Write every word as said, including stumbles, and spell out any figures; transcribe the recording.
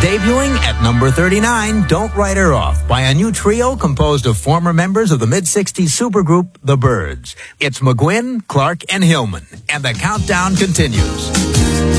Debuting at number thirty-nine, Don't Write Her Off, by a new trio composed of former members of the mid-sixties supergroup The Byrds. It's McGuinn, Clark, and Hillman, and the countdown continues.